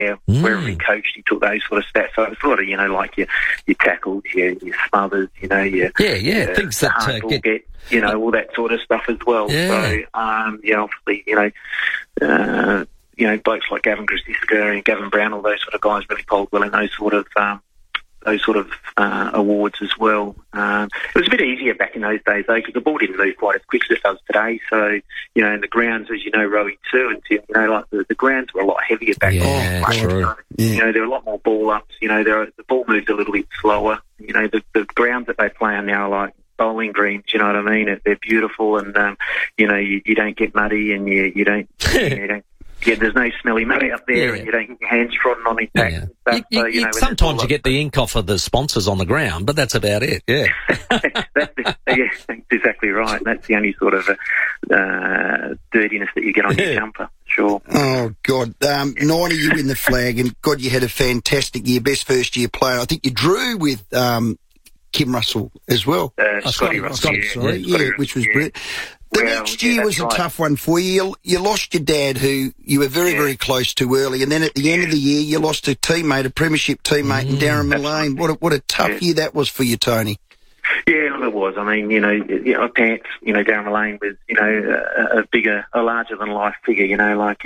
wherever he coached, he took those sort of stats. So it's sort of, like your tackles, your smothers, your things that get all that sort of stuff as well. Yeah. So obviously, blokes like Gavin Grzyska and Gavin Brown, all those sort of guys really polled well in those sort of awards as well. It was a bit easier back in those days, though, because the ball didn't move quite as quick as it does today. So, in the grounds, as you know, Rowie too, and Tim, the grounds were a lot heavier back then. True. There were a lot more ball ups. The ball moved a little bit slower. The grounds that they play on now are like bowling greens. You know what I mean? They're beautiful, and you don't get muddy, and you don't. There's no smelly mud out there, and you don't get your hands trodden on impact and stuff. Sometimes you get the ink off of the sponsors on the ground, but that's about it, that's exactly right. That's the only sort of dirtiness that you get on your jumper, sure. Oh, God. 90, you win the flag, and, God, you had a fantastic year, best first-year player. I think you drew with Kim Russell as well. Scotty Russell, which was brilliant. The next year was a tough one for you. You lost your dad, who you were very, very close to early, and then at the end of the year, you lost a teammate, a premiership teammate, in Darren Mullane. What a tough year that was for you, Tony. Yeah, it was. I mean, Pants, Darren Mullane was, a larger than life figure. He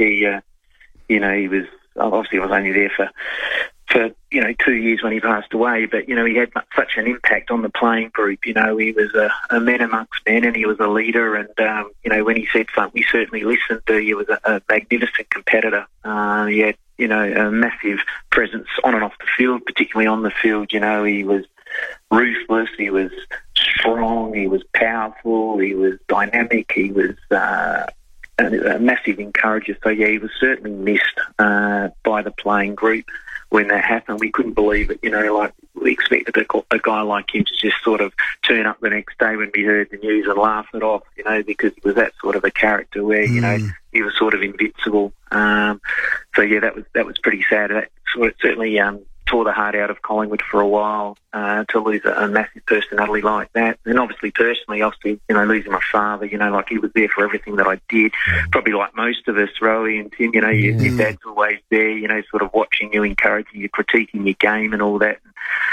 was obviously was only there for 2 years when he passed away, but, he had such an impact on the playing group. He was a man amongst men, and he was a leader, and, when he said something, we certainly listened to. He was a magnificent competitor. He had, a massive presence on and off the field, particularly on the field. He was ruthless, he was strong, he was powerful, he was dynamic, he was a massive encourager. So, he was certainly missed by the playing group when that happened. We couldn't believe it, we expected a guy like him to just sort of turn up the next day when we heard the news and laugh it off, because he was that sort of a character where, he was sort of invincible. That was pretty sad. That certainly tore the heart out of Collingwood for a while, to lose a massive personality like that. And obviously, personally, losing my father, he was there for everything that I did. Probably like most of us, Rowie and Tim, your dad's always there, sort of watching you, encouraging you, critiquing your game and all that.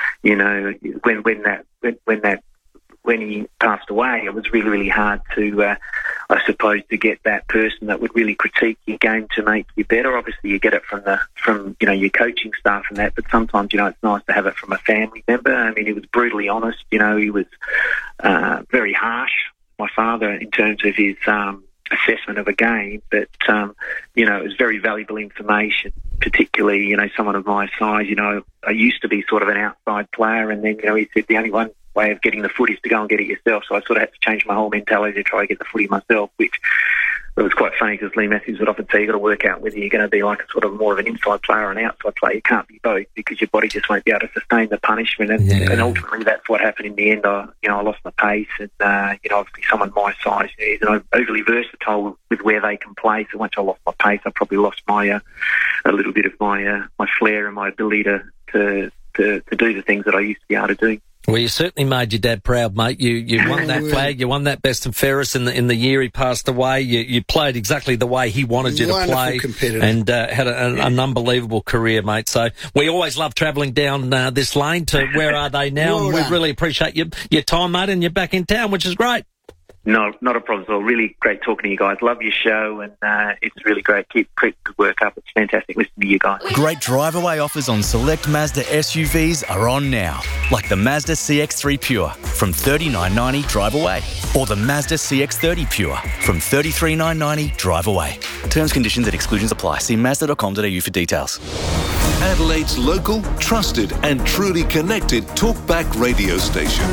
When he passed away, it was really, really hard to, I suppose, to get that person that would really critique your game to make you better. Obviously, you get it from your coaching staff and that, but sometimes, it's nice to have it from a family member. I mean, he was brutally honest. He was very harsh, my father, in terms of his assessment of a game, but, it was very valuable information, particularly, someone of my size. I used to be sort of an outside player, and then, he said the only way of getting the footy is to go and get it yourself. So I sort of had to change my whole mentality to try and get the footy myself, which it was quite funny because Lee Matthews would often say you've got to work out whether you're going to be like a sort of more of an inside player or an outside player. You can't be both because your body just won't be able to sustain the punishment. And ultimately that's what happened in the end. I lost my pace, and obviously someone my size is overly versatile with where they can play. So once I lost my pace, I probably lost my a little bit of my flair and my ability to do the things that I used to be able to do. Well, you certainly made your dad proud, mate. You won that flag. You won that best and fairest in the year he passed away. You played exactly the way he wanted you to play, and had an unbelievable career, mate. So we always love travelling down this lane to Where Are They Now, and we really appreciate your time, mate, and you're back in town, which is great. No, not a problem at all. Really great talking to you guys. Love your show, and it's really great. Keep the work up. It's fantastic listening to you guys. Great drive-away offers on select Mazda SUVs are on now, like the Mazda CX-3 Pure from $39.90 drive away, or the Mazda CX-30 Pure from $33,990 drive away. Terms, conditions and exclusions apply. See Mazda.com.au for details. Adelaide's local, trusted and truly connected talkback radio station.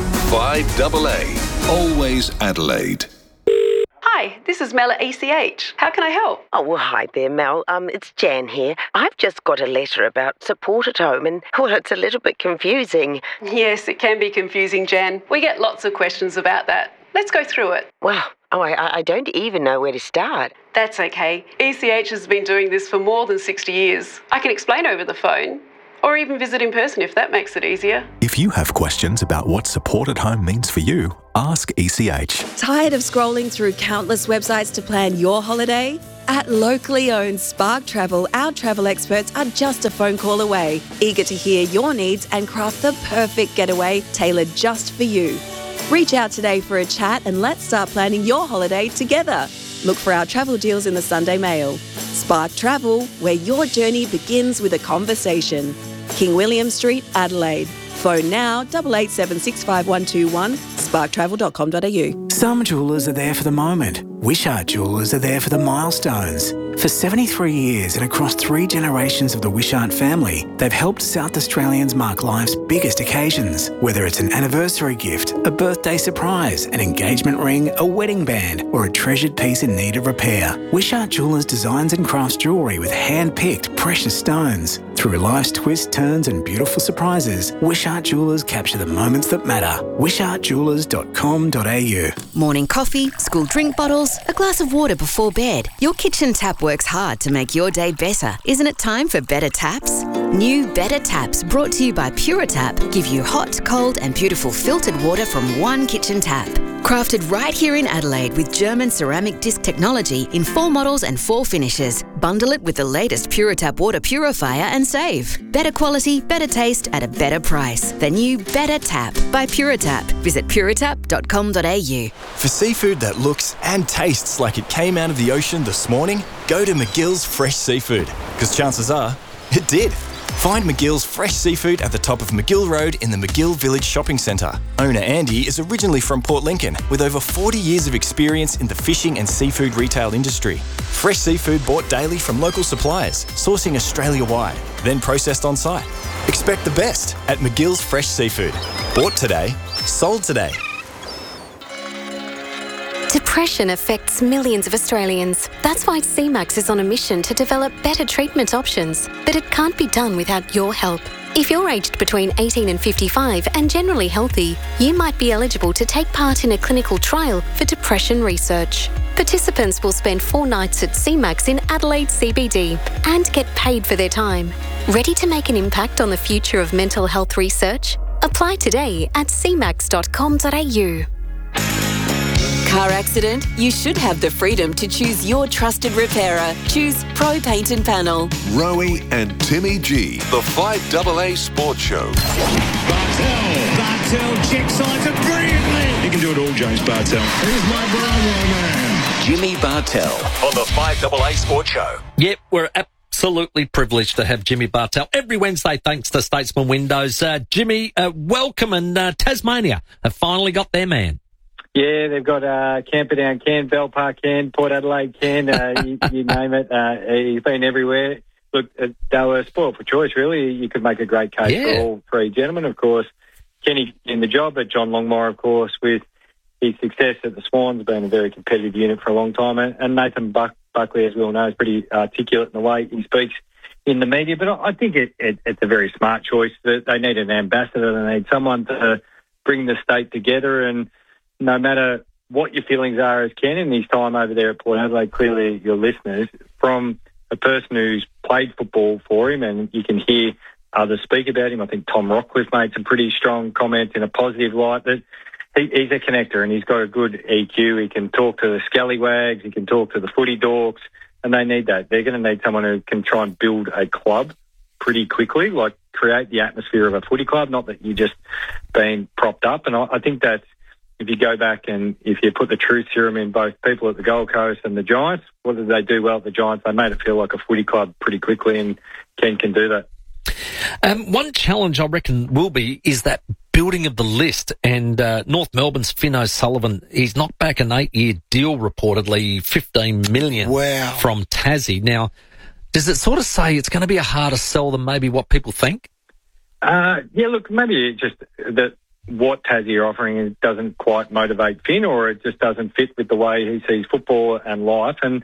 5AA. Always Adelaide. Hi, this is Mel at ECH. How can I help? Oh, well, hi there, Mel. It's Jan here. I've just got a letter about support at home, and, well, it's a little bit confusing. Yes, it can be confusing, Jan. We get lots of questions about that. Let's go through it. Wow. I don't even know where to start. That's okay. ECH has been doing this for more than 60 years. I can explain over the phone, or even visit in person if that makes it easier. If you have questions about what support at home means for you, ask ECH. Tired of scrolling through countless websites to plan your holiday? At locally owned Spark Travel, our travel experts are just a phone call away, eager to hear your needs and craft the perfect getaway tailored just for you. Reach out today for a chat and let's start planning your holiday together. Look for our travel deals in the Sunday Mail. Spark Travel, where your journey begins with a conversation. King William Street, Adelaide. Phone now 88765121, sparktravel.com.au. Some jewellers are there for the moment. Wishart Jewellers are there for the milestones. For 73 years and across 3 generations of the Wishart family, they've helped South Australians mark life's biggest occasions. Whether it's an anniversary gift, a birthday surprise, an engagement ring, a wedding band, or a treasured piece in need of repair, Wishart Jewellers designs and crafts jewellery with hand-picked precious stones. Through life's twists, turns and beautiful surprises, Wishart Jewellers capture the moments that matter. wishartjewellers.com.au. Morning coffee, school drink bottles, a glass of water before bed. Your kitchen tap works hard to make your day better. Isn't it time for better taps? New Better Taps, brought to you by Puritap, give you hot, cold and beautiful filtered water from one kitchen tap. Crafted right here in Adelaide with German ceramic disc technology in 4 models and 4 finishes. Bundle it with the latest Puritap water purifier and save. Better quality, better taste at a better price. The new Better Tap by Puritap. Visit puritap.com.au. For seafood that looks and tastes like it came out of the ocean this morning, go to McGill's Fresh Seafood, because chances are it did. Find McGill's Fresh Seafood at the top of McGill Road in the McGill Village Shopping Centre. Owner Andy is originally from Port Lincoln with over 40 years of experience in the fishing and seafood retail industry. Fresh seafood bought daily from local suppliers, sourcing Australia-wide, then processed on site. Expect the best at McGill's Fresh Seafood. Bought today, sold today. Depression affects millions of Australians. That's why CMAX is on a mission to develop better treatment options. But it can't be done without your help. If you're aged between 18 and 55 and generally healthy, you might be eligible to take part in a clinical trial for depression research. Participants will spend 4 nights at CMAX in Adelaide CBD and get paid for their time. Ready to make an impact on the future of mental health research? Apply today at cmax.com.au. Car accident? You should have the freedom to choose your trusted repairer. Choose Pro Paint and Panel. Rowie and Timmy G, the 5AA Sports Show. Bartel check sides it brilliantly. You can do it all, James Bartel. Here's my brother, man. Jimmy Bartel on the 5AA Sports Show. Yep, we're absolutely privileged to have Jimmy Bartel every Wednesday thanks to Statesman Windows. Jimmy, welcome, and Tasmania have finally got their man. Yeah, they've got Camperdown Cairn, Bell Park Cairn, Port Adelaide Cairn, you name it. He's been everywhere. Look, they were spoiled for choice, really. You could make a great case for all 3 gentlemen, of course. Kenny in the job, but John Longmire, of course, with his success at the Swans, been a very competitive unit for a long time. And Nathan Buckley, as we all know, is pretty articulate in the way he speaks in the media. But I think it's a very smart choice. That they need an ambassador. They need someone to bring the state together. And no matter what your feelings are as Ken in his time over there at Port Adelaide, clearly your listeners, from a person who's played football for him, and you can hear others speak about him. I think Tom Rockcliffe made some pretty strong comments in a positive light that he's a connector and he's got a good EQ. He can talk to the scallywags, he can talk to the footy dorks, and they need that. They're going to need someone who can try and build a club pretty quickly, like create the atmosphere of a footy club, not that you're just being propped up. And I think that's, if you go back and if you put the truth serum in both people at the Gold Coast and the Giants, what did they do well at the Giants? They made it feel like a footy club pretty quickly, and Ken can do that. One challenge I reckon will be is that building of the list, and North Melbourne's Finn O'Sullivan, he's knocked back an 8-year deal reportedly, $15 million from Tassie. Now, does it sort of say it's going to be a harder sell than maybe what people think? Yeah, look, maybe it's just that what Tassie are offering doesn't quite motivate Finn, or it just doesn't fit with the way he sees football and life. And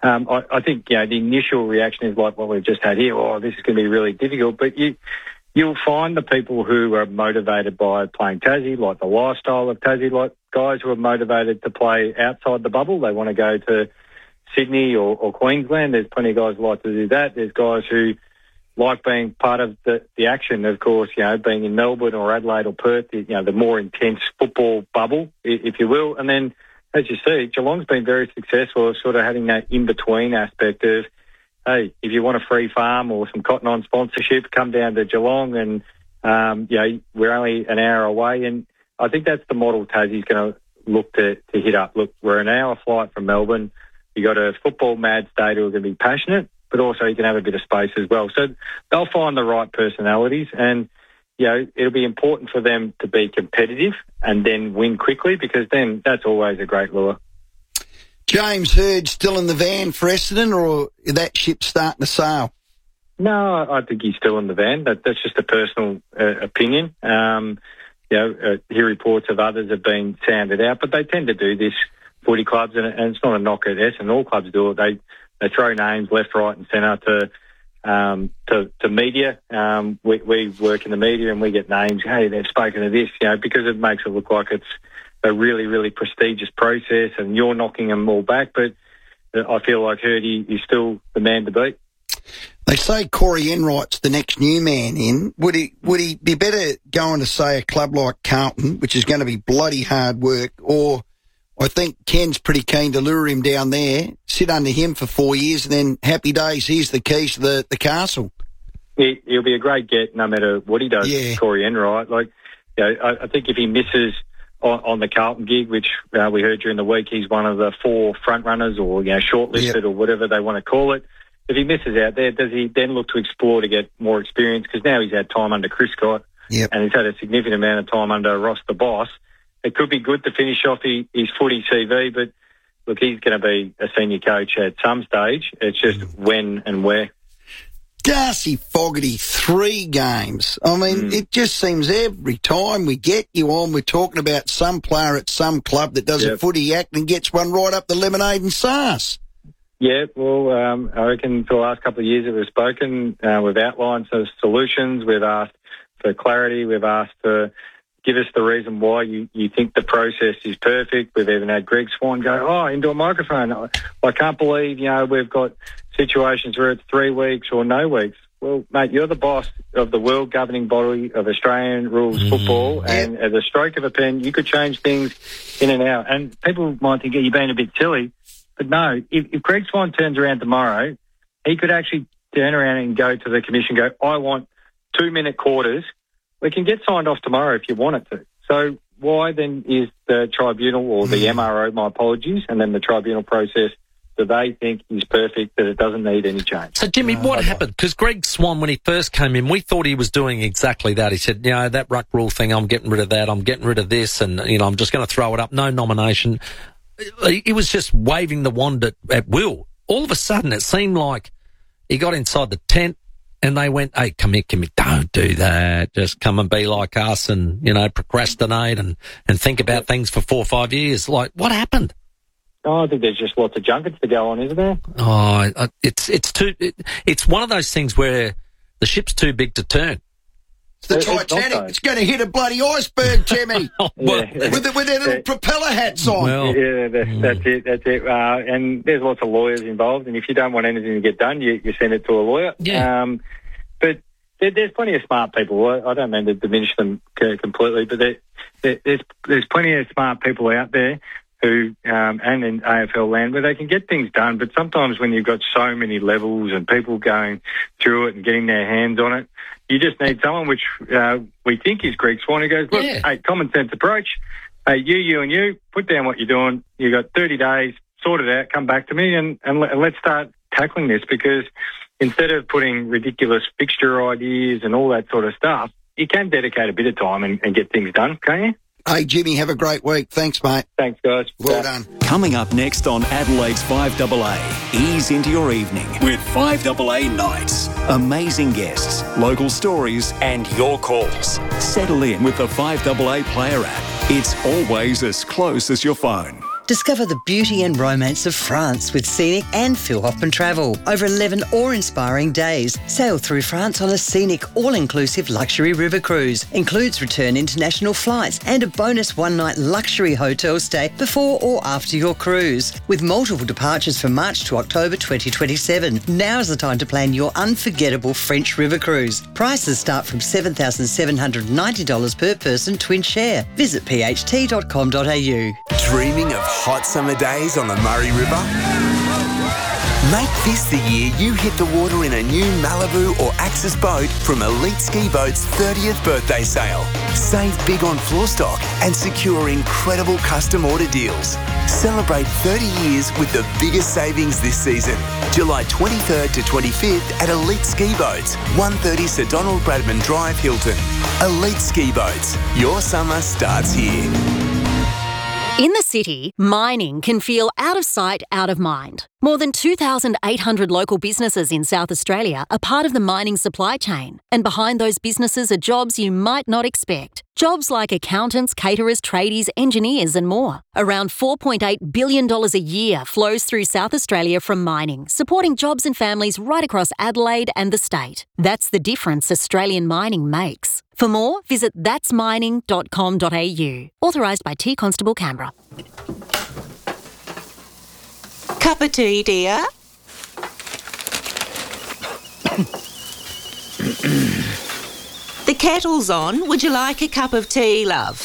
I think, the initial reaction is like what we've just had here. Oh, this is going to be really difficult. But you'll find the people who are motivated by playing Tassie, like the lifestyle of Tassie, like guys who are motivated to play outside the bubble. They want to go to Sydney or Queensland. There's plenty of guys who like to do that. There's guys who like being part of the action, of course, being in Melbourne or Adelaide or Perth, the more intense football bubble, if you will. And then as you see, Geelong's been very successful of sort of having that in-between aspect of, hey, if you want a free farm or some cotton on sponsorship, come down to Geelong and, we're only an hour away. And I think that's the model Tassie's going to look to hit up. Look, we're an hour flight from Melbourne. You got a football mad state who are going to be passionate, but also you can have a bit of space as well. So they'll find the right personalities, and it'll be important for them to be competitive and then win quickly, because then that's always a great lure. James Hird still in the van for Essendon, or is that ship starting to sail? No, I think he's still in the van. That's just a personal opinion. Hear reports of others have been sounded out, but they tend to do this, footy clubs, and it's not a knock at Essendon. All clubs do it. They throw names left, right and centre to media. We work in the media and we get names. Hey, they've spoken to this, because it makes it look like it's a really, really prestigious process and you're knocking them all back. But I feel like Hirdy is still the man to beat. They say Corey Enright's the next new man in. Would he be better going to, say, a club like Carlton, which is going to be bloody hard work, or I think Ken's pretty keen to lure him down there, sit under him for 4 years, and then happy days, here's the keys to the castle? He'll be a great get no matter what he does, Corey Enright. I think if he misses on the Carlton gig, which we heard during the week, he's one of the 4 front runners or shortlisted or whatever they want to call it. If he misses out there, does he then look to explore to get more experience? Because now he's had time under Chris Scott and he's had a significant amount of time under Ross the Boss. It could be good to finish off his footy CV, but look, he's going to be a senior coach at some stage. It's just when and where. Darcy Fogarty, 3 games. I mean, it just seems every time we get you on, we're talking about some player at some club that does a footy act and gets one right up the lemonade and sauce. Yeah, well, I reckon for the last couple of years that we've spoken, we've outlined some solutions. We've asked for clarity. We've asked for give us the reason why you think the process is perfect. We've even had Greg Swan go, into a microphone. I can't believe, we've got situations where it's 3 weeks or no weeks. Well, mate, you're the boss of the world governing body of Australian rules football, and at the stroke of a pen, you could change things in and out. And people might think you're being a bit silly. But no, if Greg Swan turns around tomorrow, he could actually turn around and go to the commission and go, I want 2-minute quarters. We can get signed off tomorrow if you want it to. So why then is the tribunal or the MRO, my apologies, and then the tribunal process, do they think is perfect, that it doesn't need any change? So, Jimmy, what happened? Because Greg Swan, when he first came in, we thought he was doing exactly that. He said, that ruck rule thing, I'm getting rid of that, I'm getting rid of this, and, I'm just going to throw it up, no nomination. He was just waving the wand at will. All of a sudden, it seemed like he got inside the tent and they went, hey, come here, don't do that. Just come and be like us and, procrastinate and think about things for 4 or 5 years. Like, what happened? Oh, I think there's just lots of junkets to go on, isn't there? Oh, it's one of those things where the ship's too big to turn. It's the Titanic. It's going to hit a bloody iceberg, Jimmy. With their little propeller hats on. Well, that's it. And there's lots of lawyers involved, and if you don't want anything to get done, you send it to a lawyer. Yeah. But there's plenty of smart people. I don't mean to diminish them completely, but there's plenty of smart people out there who, and in AFL land, where they can get things done. But sometimes when you've got so many levels and people going through it and getting their hands on it, you just need someone, which we think is Greg Swan, who goes, look, hey, common sense approach. Hey, you and you, put down what you're doing. You've got 30 days, sort it out, come back to me, and let's start tackling this, because instead of putting ridiculous fixture ideas and all that sort of stuff, you can dedicate a bit of time and get things done, can't you? Hey, Jimmy, have a great week. Thanks, mate. Thanks, guys. Well done. Coming up next on Adelaide's 5AA, ease into your evening with 5AA Nights. Amazing guests, local stories, and your calls. Settle in with the 5AA Player app. It's always as close as your phone. Discover the beauty and romance of France with Scenic and Phil Hoffman Travel. Over 11 awe-inspiring days. Sail through France on a scenic, all-inclusive luxury river cruise. Includes return international flights and a bonus one-night luxury hotel stay before or after your cruise. With multiple departures from March to October 2027. Now's the time to plan your unforgettable French river cruise. Prices start from $7,790 per person twin share. Visit pht.com.au. Dreaming of hot summer days on the Murray River? Make this the year you hit the water in a new Malibu or Axis boat from Elite Ski Boat's 30th birthday sale. Save big on floor stock and secure incredible custom order deals. Celebrate 30 years with the biggest savings this season. July 23rd to 25th at Elite Ski Boats, 130 Sir Donald Bradman Drive, Hilton. Elite Ski Boats. Your summer starts here. In the city, mining can feel out of sight, out of mind. More than 2,800 local businesses in South Australia are part of the mining supply chain. And behind those businesses are jobs you might not expect. Jobs like accountants, caterers, tradies, engineers and more. Around $4.8 billion a year flows through South Australia from mining, supporting jobs and families right across Adelaide and the state. That's the difference Australian mining makes. For more, visit thatsmining.com.au. Authorised by T Constable Canberra. Cup of tea, dear? The kettle's on. Would you like a cup of tea, love?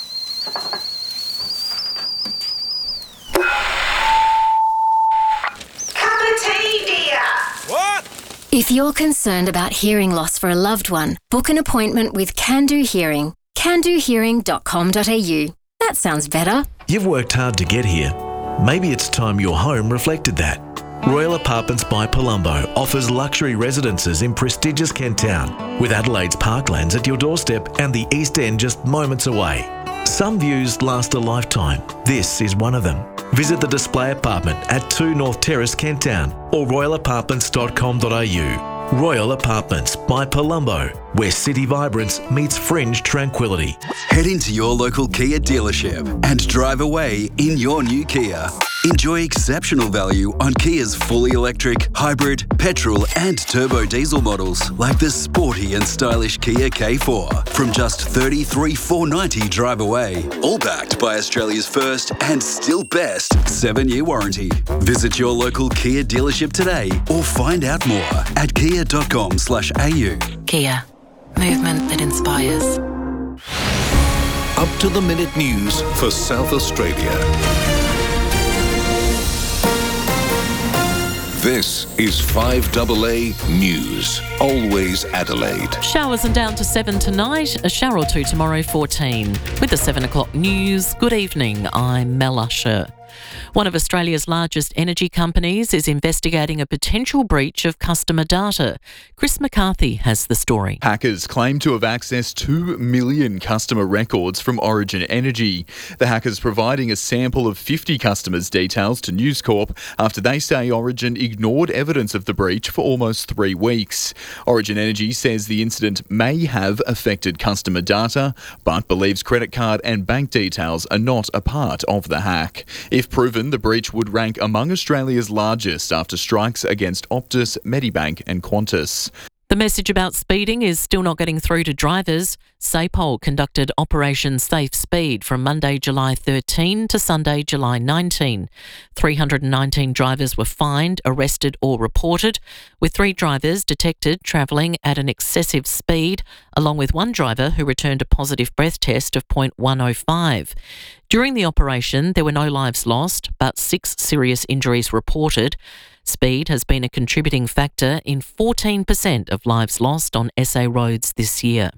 Cup of tea, dear. What? If you're concerned about hearing loss for a loved one, book an appointment with Can Do Hearing. candohearing.com.au. That sounds better. You've worked hard to get here. Maybe it's time your home reflected that. Royal Apartments by Palumbo offers luxury residences in prestigious Kent Town, with Adelaide's parklands at your doorstep and the East End just moments away. Some views last a lifetime. This is one of them. Visit the display apartment at 2 North Terrace, Kent Town, or royalapartments.com.au. Royal Apartments by Palumbo, where city vibrance meets fringe tranquility. Head into your local Kia dealership and drive away in your new Kia. Enjoy exceptional value on Kia's fully electric, hybrid, petrol and turbo diesel models like the sporty and stylish Kia K4 from just $33,490 drive away. All backed by Australia's first and still best 7-year warranty. Visit your local Kia dealership today or find out more at kia.com/au. Kia. Movement that inspires. Up-to-the-minute news for South Australia. This is 5AA News. Always Adelaide. Showers and down to 7 tonight, a shower or two tomorrow, 14. With the 7 o'clock news, good evening, I'm Mel Usher. One of Australia's largest energy companies is investigating a potential breach of customer data. Chris McCarthy has the story. Hackers claim to have accessed 2 million customer records from Origin Energy. The hackers providing a sample of 50 customers' details to News Corp after they say Origin ignored evidence of the breach for almost 3 weeks. Origin Energy says the incident may have affected customer data, but believes credit card and bank details are not a part of the hack. If proven, the breach would rank among Australia's largest after strikes against Optus, Medibank and Qantas. The message about speeding is still not getting through to drivers. SAPOL conducted Operation Safe Speed from Monday, July 13 to Sunday, July 19. 319 drivers were fined, arrested or reported, with 3 drivers detected travelling at an excessive speed, along with 1 driver who returned a positive breath test of 0.105. During the operation, there were no lives lost, but 6 serious injuries reported. Speed has been a contributing factor in 14% of lives lost on SA roads this year.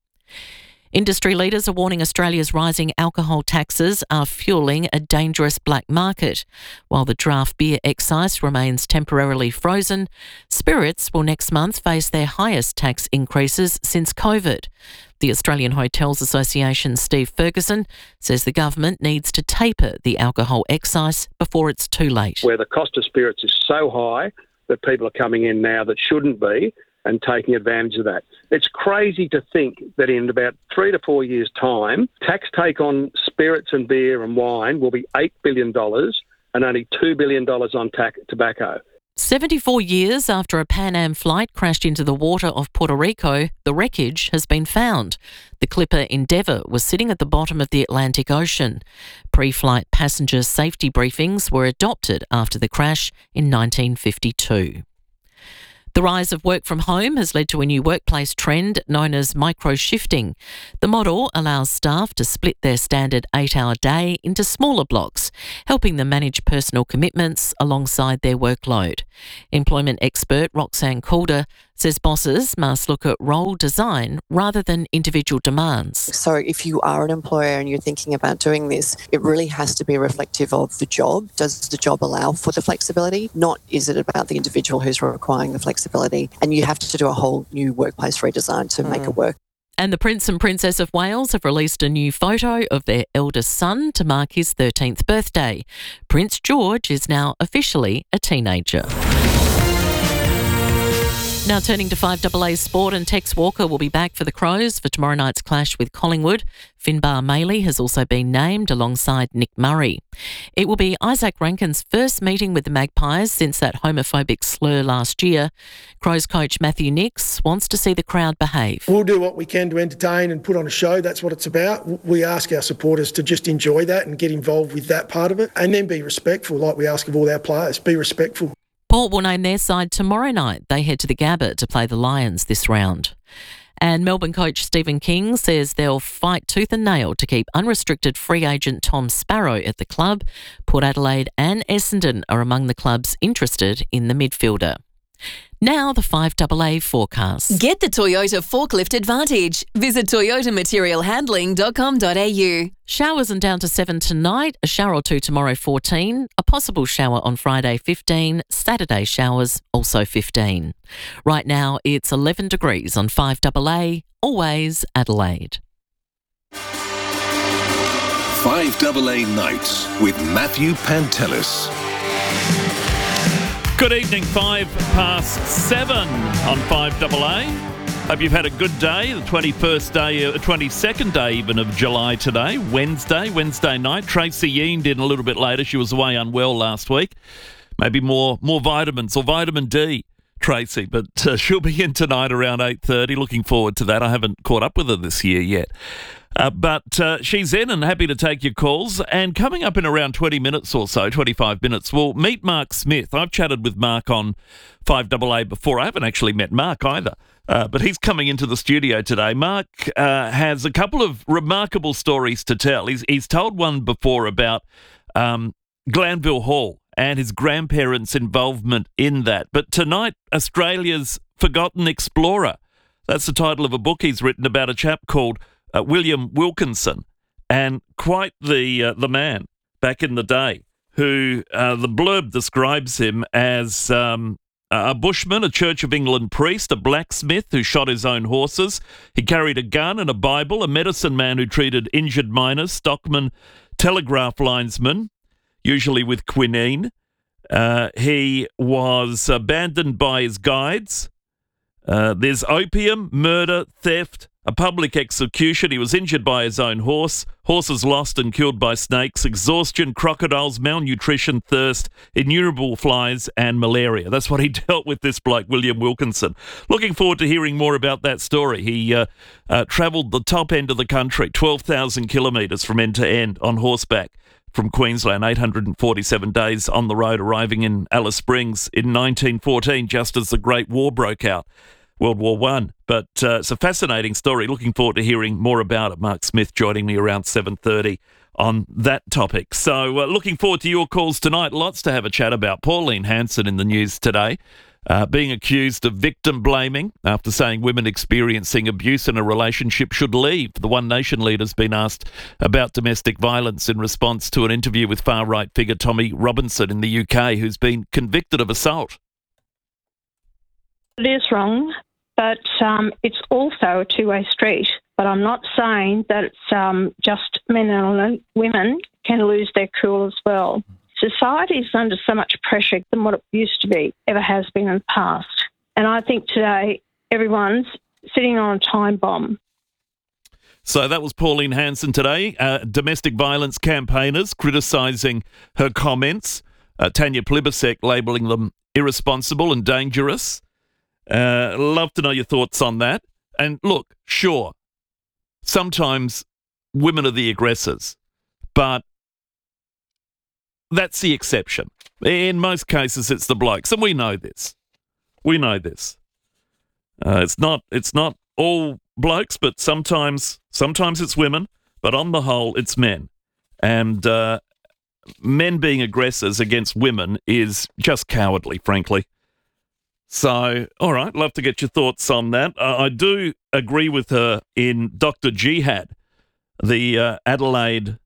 Industry leaders are warning Australia's rising alcohol taxes are fuelling a dangerous black market. While the draft beer excise remains temporarily frozen, spirits will next month face their highest tax increases since COVID. The Australian Hotels Association's Steve Ferguson says the government needs to taper the alcohol excise before it's too late. Where the cost of spirits is so high that people are coming in now that shouldn't be and taking advantage of that. It's crazy to think that in about 3 to 4 years' time, tax take on spirits and beer and wine will be $8 billion and only $2 billion on tobacco. 74 years after a Pan Am flight crashed into the water off Puerto Rico, the wreckage has been found. The clipper Endeavour was sitting at the bottom of the Atlantic Ocean. Pre-flight passenger safety briefings were adopted after the crash in 1952. The rise of work from home has led to a new workplace trend known as micro-shifting. The model allows staff to split their standard 8-hour day into smaller blocks, helping them manage personal commitments alongside their workload. Employment expert Roxanne Calder says bosses must look at role design rather than individual demands. So if you are an employer and you're thinking about doing this, it really has to be reflective of the job. Does the job allow for the flexibility? Not is it about the individual who's requiring the flexibility? And you have to do a whole new workplace redesign to make it work. And the Prince and Princess of Wales have released a new photo of their eldest son to mark his 13th birthday. Prince George is now officially a teenager. Now turning to 5AA Sport, and Tex Walker will be back for the Crows for tomorrow night's clash with Collingwood. Finbar Maley has also been named alongside Nick Murray. It will be Isaac Rankin's first meeting with the Magpies since that homophobic slur last year. Crows coach Matthew Nicks wants to see the crowd behave. We'll do what we can to entertain and put on a show. That's what it's about. We ask our supporters to just enjoy that and get involved with that part of it, and then be respectful like we ask of all our players. Be respectful. Port will name their side tomorrow night. They head to the Gabba to play the Lions this round. And Melbourne coach Stephen King says they'll fight tooth and nail to keep unrestricted free agent Tom Sparrow at the club. Port Adelaide and Essendon are among the clubs interested in the midfielder. Now the 5AA forecast. Get the Toyota Forklift Advantage. Visit toyotamaterialhandling.com.au. Showers and down to 7 tonight, a shower or two tomorrow 14, a possible shower on Friday 15, Saturday showers also 15. Right now it's 11 degrees on 5AA, always Adelaide. 5AA Nights with Matthew Pantelis. Good evening, 7:05 on 5AA. Hope you've had a good day, the 22nd day even of July today, Wednesday night. Tracy Yeend in a little bit later. She was away unwell last week. Maybe more vitamins or vitamin D, Tracy, but she'll be in tonight around 8:30. Looking forward to that. I haven't caught up with her this year yet. But she's in and happy to take your calls. And coming up in around 20 minutes or so, 25 minutes, we'll meet Mark Smith. I've chatted with Mark on 5AA before. I haven't actually met Mark either, but he's coming into the studio today. Mark has a couple of remarkable stories to tell. He's told one before about Glanville Hall and his grandparents' involvement in that. But tonight, Australia's Forgotten Explorer. That's the title of a book he's written about a chap called William Wilkinson, and quite the man back in the day, who the blurb describes him as a bushman, a Church of England priest, a blacksmith who shot his own horses. He carried a gun and a Bible, a medicine man who treated injured miners, stockman, telegraph linesman, usually with quinine. He was abandoned by his guides. There's opium, murder, theft, a public execution. He was injured by his own horse, horses lost and killed by snakes, exhaustion, crocodiles, malnutrition, thirst, innumerable flies and malaria. That's what he dealt with, this bloke, William Wilkinson. Looking forward to hearing more about that story. He travelled the top end of the country, 12,000 kilometres from end to end on horseback from Queensland, 847 days on the road, arriving in Alice Springs in 1914, just as the Great War broke out. World War I. But it's a fascinating story. Looking forward to hearing more about it. Mark Smith joining me around 7:30 on that topic. So looking forward to your calls tonight. Lots to have a chat about. Pauline Hanson in the news today, being accused of victim blaming after saying women experiencing abuse in a relationship should leave. The One Nation leader's been asked about domestic violence in response to an interview with far-right figure Tommy Robinson in the UK, who's been convicted of assault. It is wrong, but it's also a two-way street. But I'm not saying that it's just men and women can lose their cool as well. Society is under so much pressure than what it used to be, ever has been in the past. And I think today everyone's sitting on a time bomb. So that was Pauline Hanson today. Domestic violence campaigners criticising her comments. Tanya Plibersek labelling them irresponsible and dangerous. Love to know your thoughts on that. And look, sure, sometimes women are the aggressors, but that's the exception. In most cases, it's the blokes, and we know this. We know this. It's not all blokes, but sometimes it's women, but on the whole, it's men. And men being aggressors against women is just cowardly, frankly. So, all right, love to get your thoughts on that. I do agree with her in Dr. Jihad, the Adelaide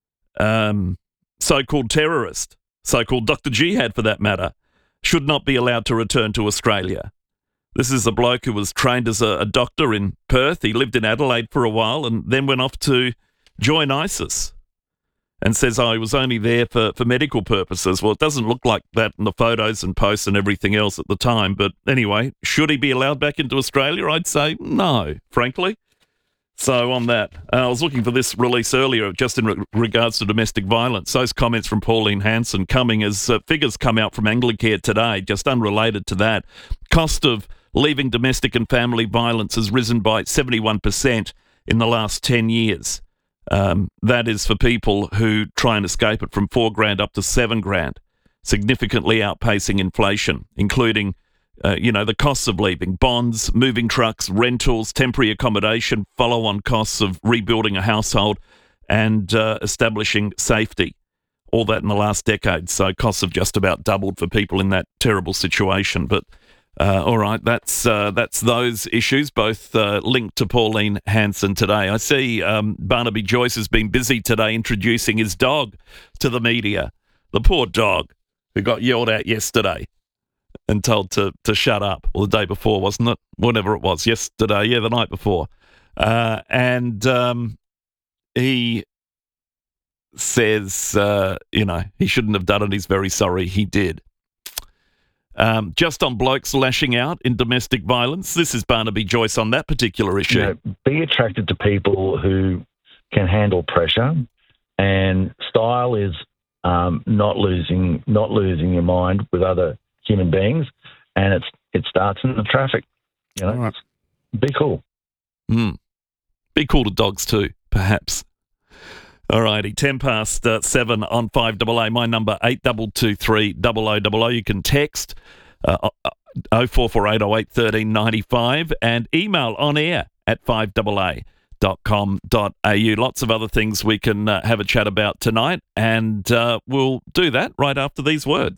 so-called terrorist, so-called Dr. Jihad for that matter, should not be allowed to return to Australia. This is a bloke who was trained as a doctor in Perth. He lived in Adelaide for a while and then went off to join ISIS and says, he was only there for medical purposes. Well, it doesn't look like that in the photos and posts and everything else at the time. But anyway, should he be allowed back into Australia? I'd say no, frankly. So on that, I was looking for this release earlier just in regards to domestic violence. Those comments from Pauline Hanson coming as figures come out from Anglicare today, just unrelated to that. Cost of leaving domestic and family violence has risen by 71% in the last 10 years. That is for people who try and escape it from $4,000 up to $7,000, significantly outpacing inflation, including the costs of leaving, bonds, moving trucks, rentals, temporary accommodation, follow-on costs of rebuilding a household and establishing safety. All that in the last decade. So costs have just about doubled for people in that terrible situation. But all right, that's those issues, both linked to Pauline Hanson today. I see Barnaby Joyce has been busy today introducing his dog to the media. The poor dog who got yelled at yesterday and told to shut up, or the day before, wasn't it? Whatever it was, yesterday, the night before. And he says, he shouldn't have done it. He's very sorry he did. Just on blokes lashing out in domestic violence, this is Barnaby Joyce on that particular issue. Be attracted to people who can handle pressure, and style is not losing your mind with other human beings, and it starts in the traffic. Right. Be cool. Be cool to dogs too, perhaps. All righty, 7 on 5AA. My number 8223 0000. You can text 0448 08 1395 and email on air at 5AA.com.au. Lots of other things we can have a chat about tonight, and we'll do that right after these words.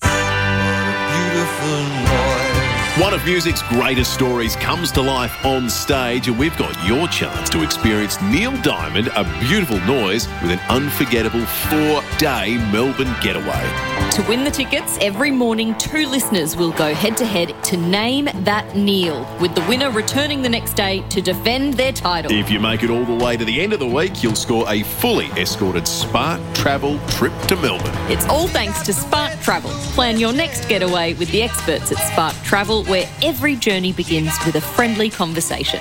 One of music's greatest stories comes to life on stage, and we've got your chance to experience Neil Diamond, A Beautiful Noise, with an unforgettable 4-day Melbourne getaway. To win the tickets, every morning 2 listeners will go head-to-head to Name That Neil, with the winner returning the next day to defend their title. If you make it all the way to the end of the week, you'll score a fully escorted Spark Travel trip to Melbourne. It's all thanks to Spark Travel. Plan your next getaway with the experts at Spark Travel, where every journey begins with a friendly conversation.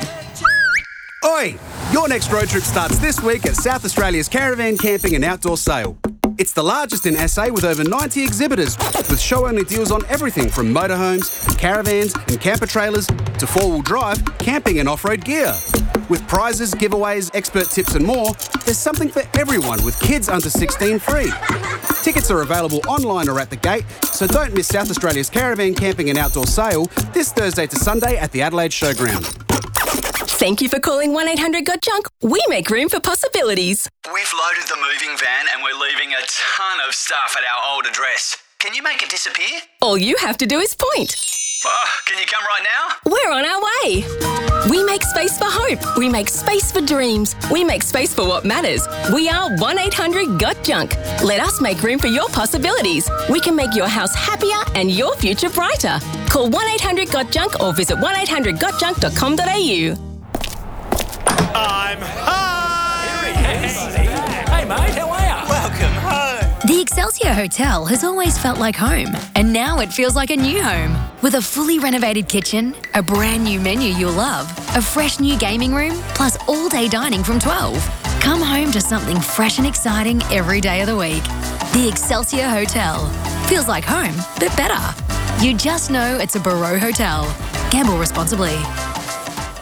Oi! Your next road trip starts this week at South Australia's Caravan Camping and Outdoor Sale. It's the largest in SA with over 90 exhibitors, with show-only deals on everything from motorhomes, caravans and camper trailers to four-wheel drive, camping and off-road gear. With prizes, giveaways, expert tips and more, there's something for everyone with kids under 16 free. Tickets are available online or at the gate, so don't miss South Australia's Caravan Camping and Outdoor Sale this Thursday to Sunday at the Adelaide Showground. Thank you for calling 1-800-GOT-JUNK. We make room for possibilities. We've loaded the moving van and we're leaving a ton of stuff at our old address. Can you make it disappear? All you have to do is point. Can you come right now? We're on our way. We make space for hope. We make space for dreams. We make space for what matters. We are 1-800-GOT-JUNK. Let us make room for your possibilities. We can make your house happier and your future brighter. Call 1-800-GOT-JUNK or visit 1-800-GOT-JUNK.com.au. I'm home! Hey mate, how are you? Welcome home. The Excelsior Hotel has always felt like home, and now it feels like a new home. With a fully renovated kitchen, a brand new menu you'll love, a fresh new gaming room, plus all-day dining from 12. Come home to something fresh and exciting every day of the week. The Excelsior Hotel. Feels like home, but better. You just know it's a Barreau Hotel. Gamble responsibly.